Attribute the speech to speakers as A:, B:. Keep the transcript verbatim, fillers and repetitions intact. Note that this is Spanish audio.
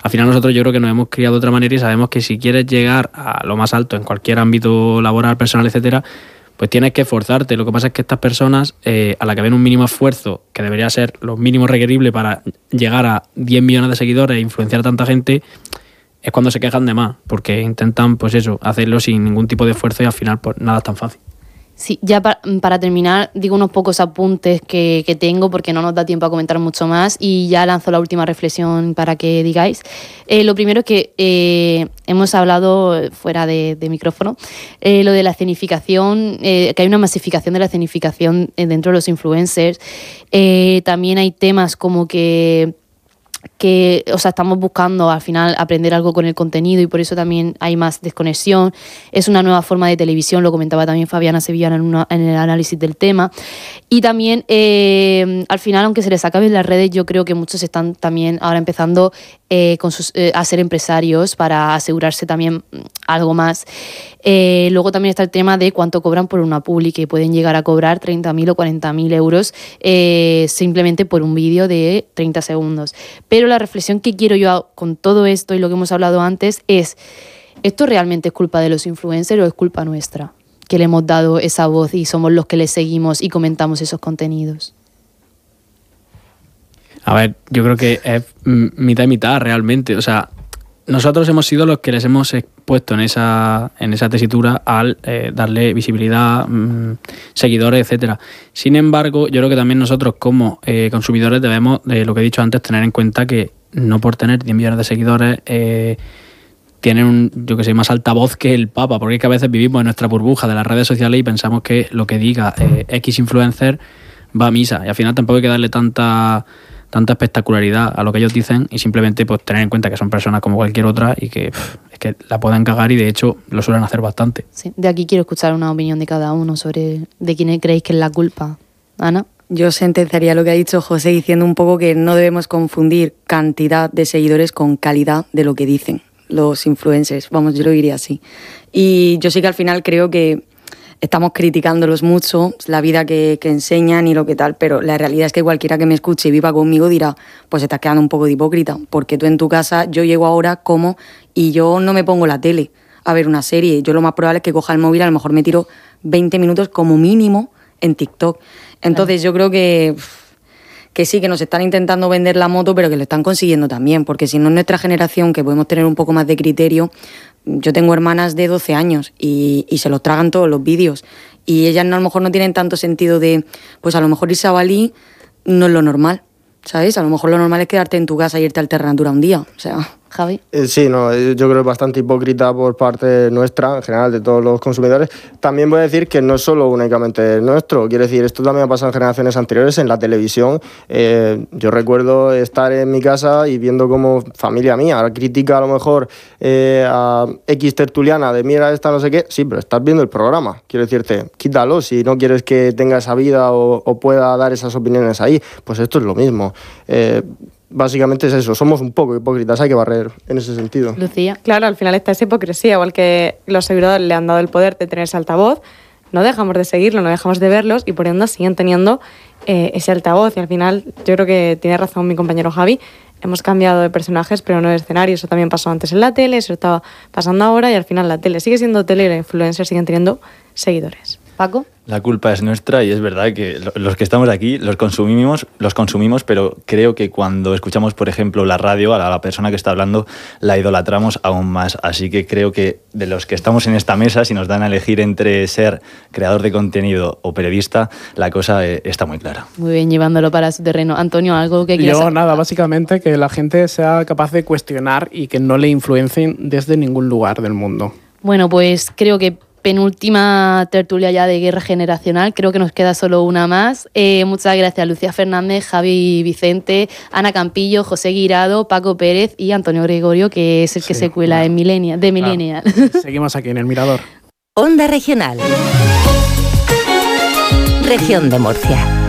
A: al final nosotros yo creo que nos hemos criado de otra manera y sabemos que si quieres llegar a lo más alto en cualquier ámbito laboral, personal, etcétera, pues tienes que esforzarte. Lo que pasa es que estas personas, eh, a la que ven un mínimo esfuerzo, que debería ser lo mínimo requerible para llegar a diez millones de seguidores e influenciar a tanta gente, es cuando se quejan de más, porque intentan, pues eso, hacerlo sin ningún tipo de esfuerzo y al final pues nada es tan fácil.
B: Sí, ya para, para terminar, digo unos pocos apuntes que, que tengo porque no nos da tiempo a comentar mucho más y ya lanzo la última reflexión para que digáis. Eh, lo primero es que eh, hemos hablado fuera de, de micrófono, eh, lo de la escenificación, eh, que hay una masificación de la escenificación dentro de los influencers. Eh, también hay temas como que... que, o sea, estamos buscando al final aprender algo con el contenido y por eso también hay más desconexión. Es una nueva forma de televisión, lo comentaba también Fabiana Sevillana en, una, en el análisis del tema. Y también, eh, al final, aunque se les acaben las redes, yo creo que muchos están también ahora empezando eh, con sus, eh, a ser empresarios para asegurarse también algo más. Eh, luego también está el tema de cuánto cobran por una publi, que pueden llegar a cobrar treinta mil o cuarenta mil euros eh, simplemente por un vídeo de treinta segundos. Pero la reflexión que quiero yo con todo esto y lo que hemos hablado antes es, ¿esto realmente es culpa de los influencers o es culpa nuestra? Que le hemos dado esa voz y somos los que les seguimos y comentamos esos contenidos.
A: A ver, yo creo que es mitad y mitad realmente. O sea, nosotros hemos sido los que les hemos expuesto en esa, en esa tesitura al eh, darle visibilidad, mmm, seguidores, etcétera. Sin embargo, yo creo que también nosotros como eh, consumidores debemos, eh, lo que he dicho antes, tener en cuenta que no por tener diez millones de seguidores eh, tienen un, yo que sé, más altavoz que el Papa, porque es que a veces vivimos en nuestra burbuja de las redes sociales y pensamos que lo que diga eh, X influencer va a misa, y al final tampoco hay que darle tanta... tanta espectacularidad a lo que ellos dicen y simplemente pues tener en cuenta que son personas como cualquier otra y que pff, es que la pueden cagar y de hecho lo suelen hacer bastante.
B: Sí, de aquí quiero escuchar una opinión de cada uno sobre de quién creéis que es la culpa. Ana.
C: Yo sentenciaría lo que ha dicho José diciendo un poco que no debemos confundir cantidad de seguidores con calidad de lo que dicen los influencers. Vamos, yo lo diría así. Y yo sí que al final creo que estamos criticándolos mucho, la vida que, que enseñan y lo que tal, pero la realidad es que cualquiera que me escuche y viva conmigo dirá, pues estás quedando un poco de hipócrita, porque tú en tu casa, yo llego ahora, como, y yo no me pongo la tele a ver una serie. Yo lo más probable es que coja el móvil, a lo mejor me tiro veinte minutos como mínimo en TikTok. Entonces claro. Yo creo que, que sí, que nos están intentando vender la moto, pero que lo están consiguiendo también, porque si no es nuestra generación, que podemos tener un poco más de criterio. Yo tengo hermanas de doce años y, y se los tragan todos los vídeos y ellas no, a lo mejor no tienen tanto sentido de, pues a lo mejor irse a Bali no es lo normal, ¿sabes? A lo mejor lo normal es quedarte en tu casa y irte a Alternatura un día, o sea... Javi.
D: Eh, sí, no, yo creo que es bastante hipócrita por parte nuestra, en general, de todos los consumidores. También voy a decir que no es solo únicamente nuestro, quiero decir, esto también ha pasado en generaciones anteriores, en la televisión. Eh, yo recuerdo estar en mi casa y viendo como familia mía critica a lo mejor eh, a X tertuliana de mira esta no sé qué, sí, pero estás viendo el programa, quiero decirte, quítalo si no quieres que tenga esa vida o, o pueda dar esas opiniones ahí, pues esto es lo mismo. Eh, Básicamente es eso, somos un poco hipócritas, hay que barrer en ese sentido.
B: Lucía.
E: Claro, al final está esa hipocresía, igual que los seguidores le han dado el poder de tener ese altavoz, no dejamos de seguirlo, no dejamos de verlos y por ende siguen teniendo eh, ese altavoz. Y al final, yo creo que tiene razón mi compañero Javi, hemos cambiado de personajes pero no de escenario. Eso también pasó antes en la tele, eso estaba pasando ahora y al final la tele sigue siendo tele y los influencers siguen teniendo seguidores.
B: Paco.
F: La culpa es nuestra y es verdad que los que estamos aquí los consumimos, los consumimos, pero creo que cuando escuchamos, por ejemplo, la radio, a la persona que está hablando, la idolatramos aún más. Así que creo que de los que estamos en esta mesa, si nos dan a elegir entre ser creador de contenido o periodista, la cosa está muy clara.
B: Muy bien, llevándolo para su terreno. Antonio, ¿algo que quieras?
G: Yo nada, básicamente que la gente sea capaz de cuestionar y que no le influencien desde ningún lugar del mundo.
B: Bueno, pues creo que penúltima tertulia ya de guerra generacional, creo que nos queda solo una más. Eh, muchas gracias Lucía Fernández, Javi Vicente, Ana Campillo, José Guirado, Paco Pérez y Antonio Gregorio, que es el que sí, se cuela bueno. en Millennial, de Millennial.
G: Claro. Seguimos aquí en el Mirador.
H: Onda Regional. Región de Murcia.